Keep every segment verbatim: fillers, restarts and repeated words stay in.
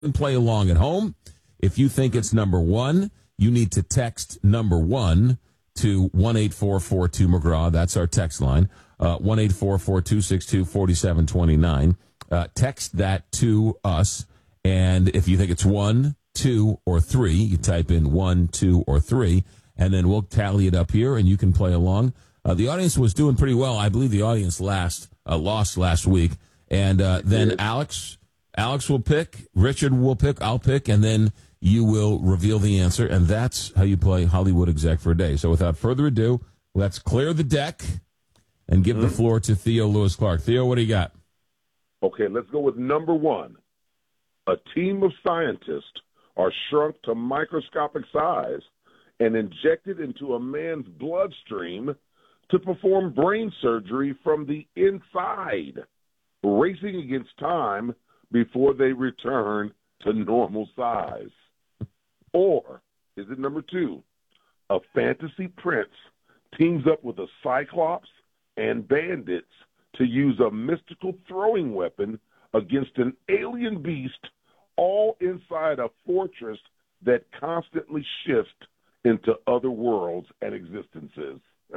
and play along at home. If you think it's number one, you need to text number one to one eight four four two McGraw. That's our text line. Uh, one eight four four two six two four seven two nine. Uh, text that to us. And if you think it's one, two, or three, you type in one, two, or three, and then we'll tally it up here, and you can play along. Uh, the audience was doing pretty well. I believe the audience last uh, lost last week. And uh, then Alex, Alex will pick, Richard will pick, I'll pick, and then you will reveal the answer. And that's how you play Hollywood Exec for a Day. So without further ado, let's clear the deck and give mm-hmm. the floor to Theo Lewis Clark. Theo, what do you got? Okay, let's go with number one. A team of scientists are shrunk to microscopic size and injected into a man's bloodstream to perform brain surgery from the inside, racing against time before they return to normal size. Or is it number two? A fantasy prince teams up with a cyclops and bandits to use a mystical throwing weapon against an alien beast, all inside a fortress that constantly shifts into other worlds and existences.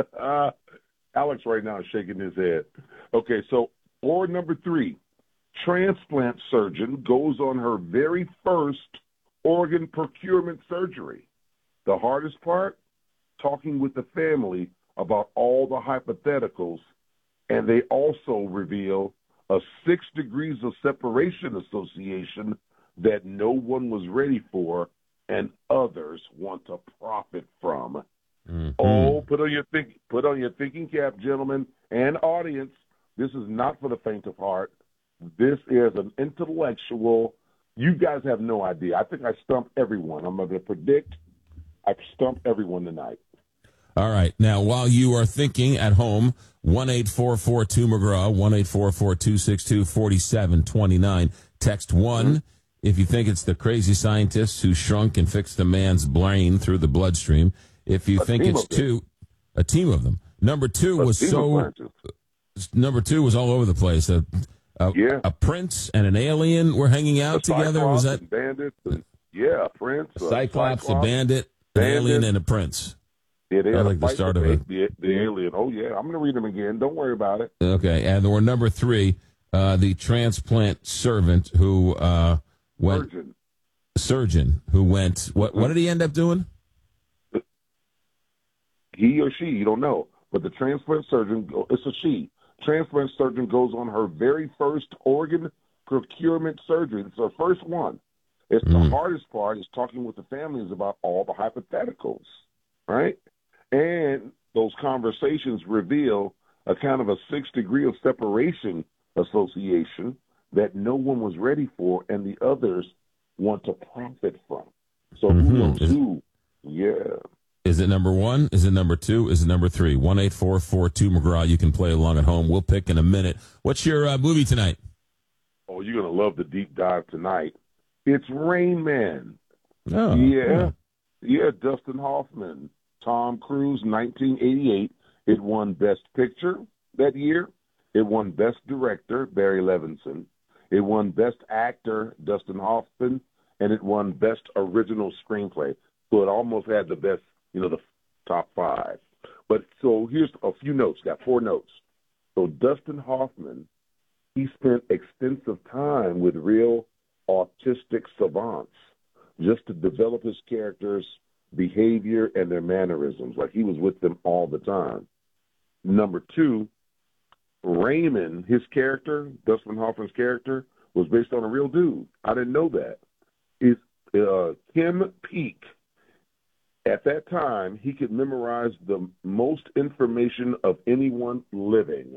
Alex right now is shaking his head. Okay, so or number three, transplant surgeon goes on her very first organ procurement surgery. The hardest part, talking with the family about all the hypotheticals, and they also reveal a six degrees of separation association that no one was ready for and others want to profit from. Mm-hmm. Oh, put on your think, put on your thinking cap, gentlemen and audience. This is not for the faint of heart. This is an intellectual. You guys have no idea. I think I stumped everyone. I'm going to predict I stumped everyone tonight. All right. Now, while you are thinking at home, one eight four four two McGraw, one eight four four two six two four seven two nine. Text one mm-hmm. if you think it's the crazy scientists who shrunk and fixed a man's brain through the bloodstream. If you a think it's two, a team of them. Number two a was so. Number two was all over the place. A, a, yeah. a prince and an alien were hanging out a together. Was that and bandits? And, yeah, a prince, a cyclops, cyclops, a bandit, bandit, an alien, and a prince. Yeah, they I like the start of it. The, the alien. Oh yeah, I'm going to read them again. Don't worry about it. Okay, and there were number three, uh, the transplant servant who uh, went surgeon. Surgeon who went. What? Mm-hmm. What did he end up doing? He or she, you don't know, but the transplant surgeon. It's a she. Transplant surgeon goes on her very first organ procurement surgery. It's her first one. It's mm. the hardest part is talking with the families about all the hypotheticals, right? And those conversations reveal a kind of a six degree of separation association that no one was ready for and the others want to profit from. So mm-hmm. who knows who? Yeah. Is it number one? Is it number two? Is it number three? one eight four four two McGraw. You can play along at home. We'll pick in a minute. What's your uh, movie tonight? Oh, you're going to love the deep dive tonight. It's Rain Man. Oh. Yeah. Yeah, Dustin Hoffman. Tom Cruise, nineteen eighty-eight. It won Best Picture that year. It won Best Director, Barry Levinson. It won Best Actor, Dustin Hoffman. And it won Best Original Screenplay. So it almost had the best, you know, the top five. But so here's a few notes. Got four notes. So Dustin Hoffman, he spent extensive time with real autistic savants just to develop his characters' behavior and their mannerisms. Like he was with them all the time. Number two, Raymond, his character, Dustin Hoffman's character, was based on a real dude. I didn't know that. Is uh, Kim Peek. At that time, he could memorize the most information of anyone living.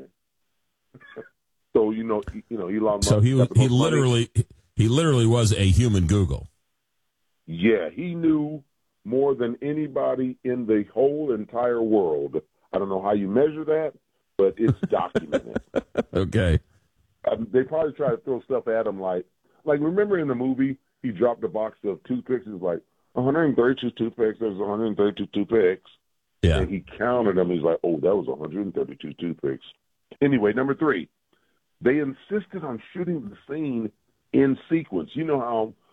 So you know, you know, Elon Musk. So he he literally money. he literally was a human Google. Yeah, he knew more than anybody in the whole entire world. I don't know how you measure that, but it's documented. Okay. Um, they probably try to throw stuff at him like, like remember in the movie he dropped a box of toothpicks. He was like, one hundred thirty-two toothpicks. There's one hundred thirty-two toothpicks. Yeah. And he counted them. He's like, oh, that was one hundred thirty-two toothpicks. Anyway, number three, they insisted on shooting the scene in sequence. You know how